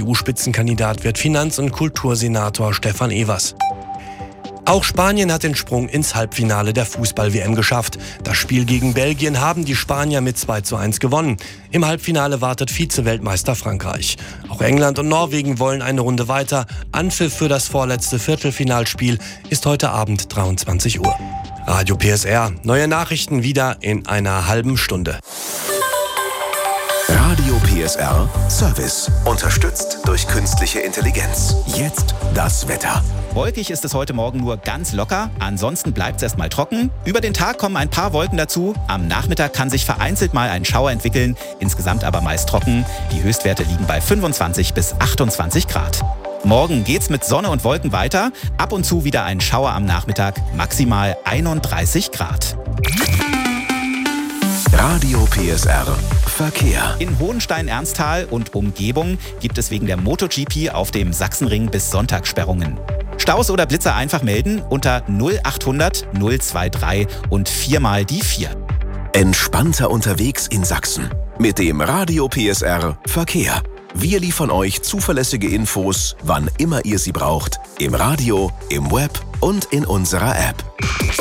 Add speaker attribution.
Speaker 1: CDU-Spitzenkandidat wird Finanz- und Kultursenator Stefan Evers. Auch Spanien hat den Sprung ins Halbfinale der Fußball-WM geschafft. Das Spiel gegen Belgien haben die Spanier mit 2:1 gewonnen. Im Halbfinale wartet Vize-Weltmeister Frankreich. Auch England und Norwegen wollen eine Runde weiter. Anpfiff für das vorletzte Viertelfinalspiel ist heute Abend 23 Uhr. Radio PSR. Neue Nachrichten wieder in einer halben Stunde.
Speaker 2: Radio PSR Service. Unterstützt durch künstliche Intelligenz. Jetzt das Wetter.
Speaker 3: Wolkig ist es heute Morgen nur ganz locker, ansonsten bleibt es erstmal trocken. Über den Tag kommen ein paar Wolken dazu. Am Nachmittag kann sich vereinzelt mal ein Schauer entwickeln, insgesamt aber meist trocken. Die Höchstwerte liegen bei 25 bis 28 Grad. Morgen geht's mit Sonne und Wolken weiter. Ab und zu wieder ein Schauer am Nachmittag, maximal 31 Grad.
Speaker 2: Radio PSR Verkehr.
Speaker 3: In Hohenstein-Ernsthal und Umgebung gibt es wegen der MotoGP auf dem Sachsenring bis Sonntag Sperrungen. Staus oder Blitzer einfach melden unter 0800 023 und 4 die 4.
Speaker 2: Entspannter unterwegs in Sachsen. Mit dem Radio PSR Verkehr. Wir liefern euch zuverlässige Infos, wann immer ihr sie braucht. Im Radio, im Web und in unserer App.